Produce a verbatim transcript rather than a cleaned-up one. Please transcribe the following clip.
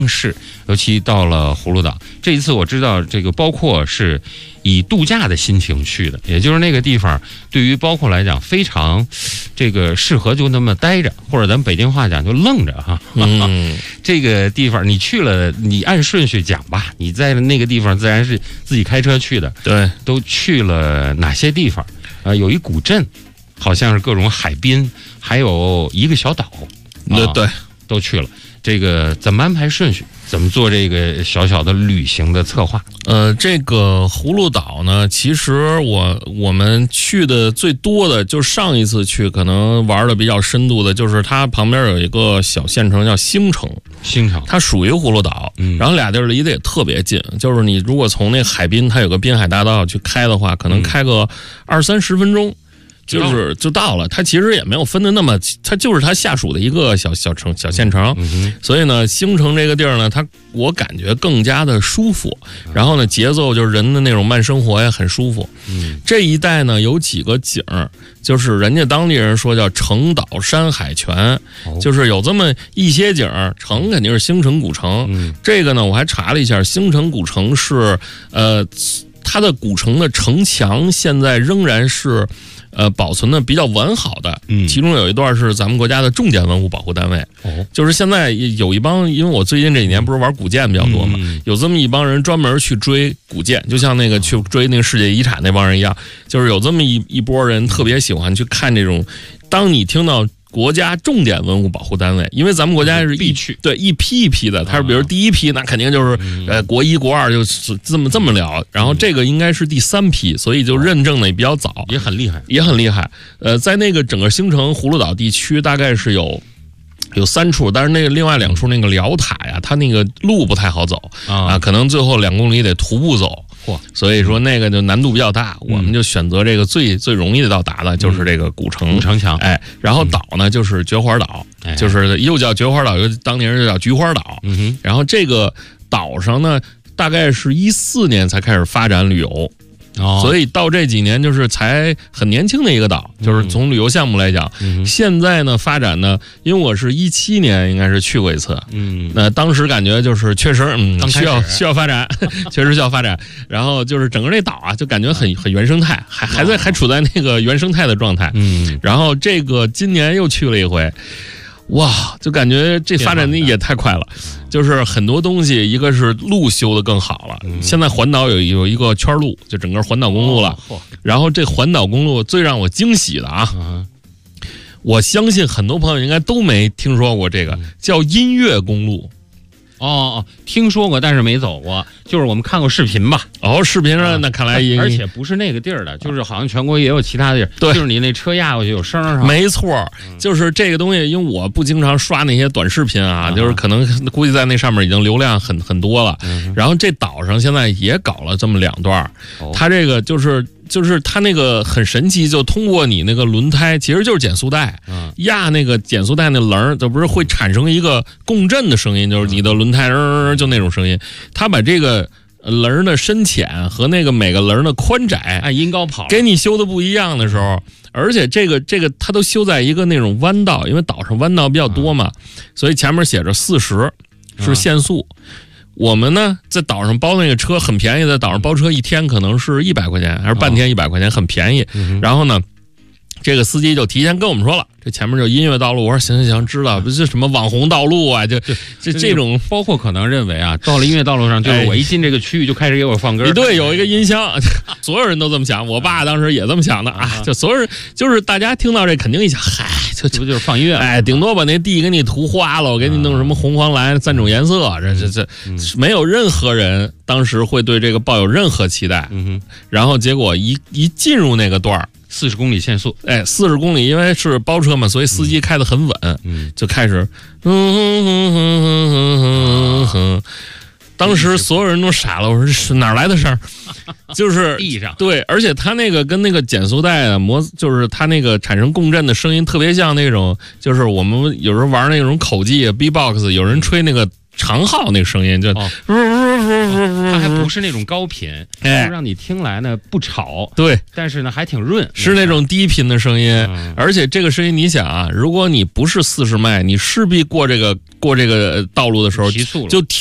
是，尤其到了葫芦岛，这一次我知道这个包括是以度假的心情去的，也就是那个地方对于包括来讲非常这个适合就那么待着，或者咱们北京话讲就愣着哈。嗯，这个地方你去了，你按顺序讲吧，你在那个地方自然是自己开车去的， 对， 都去了哪些地方？呃，有一古镇，好像是各种海滨，还有一个小岛， 对、啊、对， 都去了。这个怎么安排顺序？怎么做这个小小的旅行的策划？ 呃，这个葫芦岛呢，其实我我们去的最多的，就是上一次去可能玩的比较深度的，就是它旁边有一个小县城叫兴城， 兴城它属于葫芦岛， 嗯， 然后俩地儿离得也特别近，就是你如果从那海滨，它有个滨海大道去开的话，可能开个二三十分钟。就是就到了，它其实也没有分的那么，它就是它下属的一个小小城小县城， 嗯、 所以呢，兴城这个地儿呢，它我感觉更加的舒服，然后呢，节奏就是人的那种慢生活也很舒服。 嗯， 这一带呢有几个景儿，就是人家当地人说叫城岛山海泉， 哦、 就是有这么一些景儿，城肯定是兴城古城， 嗯， 这个呢我还查了一下，兴城古城是呃它的古城的城墙现在仍然是。呃，保存的比较完好的， 嗯， 其中有一段是咱们国家的重点文物保护单位， 哦， 就是现在有一帮，因为我最近这几年不是玩古建比较多嘛， 嗯、 有这么一帮人专门去追古建，就像那个去追那个世界遗产那帮人一样，就是有这么一一波人特别喜欢去看这种，当你听到。国家重点文物保护单位，因为咱们国家是一去对一批一批的，它是比如第一批，那肯定就是呃国一国二就是这么这么聊，然后这个应该是第三批，所以就认证的也比较早， 也很厉害， 也很厉害。呃，在那个整个兴城葫芦岛地区，大概是有。有三处，但是那个另外两处那个辽塔呀，它那个路不太好走啊，可能最后两公里得徒步走， 嚯！ 所以说那个就难度比较大， 嗯、 我们就选择这个最最容易的到达的，就是这个古城古城墙， 哎，然后岛呢就是菊花岛， 嗯、 就是又叫菊花岛，又当年就叫菊花岛。 嗯哼， 然后这个岛上呢，大概是一四年才开始发展旅游。 哦， 所以到这几年就是才很年轻的一个岛，就是从旅游项目来讲， 嗯、 现在呢发展呢，因为我是一七年应该是去过一次， 嗯， 那当时感觉就是确实，嗯，需要需要发展，确实需要发展。然后就是整个这岛啊，就感觉很很原生态，还还在还处在那个原生态的状态， 嗯。 然后这个今年又去了一回。哇，就感觉这发展的也太快了，就是很多东西，一个是路修的更好了， 嗯、 现在环岛有有一个圈路，就整个环岛公路了。 哦、 然后这环岛公路最让我惊喜的啊， 嗯、 我相信很多朋友应该都没听说过这个， 嗯、 叫音乐公路。 哦哦，听说过，但是没走过，就是我们看过视频吧。 哦，视频上那看来也， 而且不是那个地儿的，就是好像全国也有其他地儿， 对， 就是你那车压过去有声儿。 没错，就是这个东西，因为我不经常刷那些短视频啊， 嗯、 就是可能估计在那上面已经流量很很多了。 嗯、 然后这岛上现在也搞了这么两段， 哦、 它这个就是。就是它那个很神奇，就通过你那个轮胎，其实就是减速带， 嗯、 压那个减速带那棱，这不是会产生一个共振的声音，就是你的轮胎、嗯、就那种声音。它把这个棱的深浅和那个每个棱的宽窄按音高跑， 给你修的不一样的时候，而且这个这个它都修在一个那种弯道，因为岛上弯道比较多嘛，嗯、所以前面写着四十是限速。嗯我们呢，在岛上包那个车很便宜，在岛上包车一天可能是一百块钱，还是半天一百块钱，很便宜。 嗯、 然后呢，这个司机就提前跟我们说了，这前面就音乐道路。我说行行行，知道，不是什么网红道路啊，就这这种， 包括可能认为啊，到了音乐道路上，就是我一进这个区域就开始给我放歌。 哎、对，有一个音箱，所有人都这么想，我爸当时也这么想的啊，就所有人就是大家听到这肯定一想，嗨。 这不就是放音乐？ 哎，顶多把那地给你涂花了，我给你弄什么红黄蓝三种颜色，这这这、嗯、没有任何人当时会对这个抱有任何期待。 嗯哼， 然后结果一一进入那个段儿， 四十公里限速， 哎，四十公里，因为是包车嘛，所以司机开得很稳， 嗯， 就开始，嗯哼哼哼哼哼哼。当时所有人都傻了，我说这是哪来的声儿？就是地上对，而且它那个跟那个减速带啊，模就是它那个产生共振的声音特别像那种，就是我们有时候玩那种口技 B-box， 有人吹那个长号那个声音，就哦哦它还不是那种高频， 哎让你听来呢不吵， 对， 但是呢还挺润， 是那种低频的声音。 嗯而且这个声音，你想啊，如果你不是四十迈，你势必过这个过这个道路的时候提速了就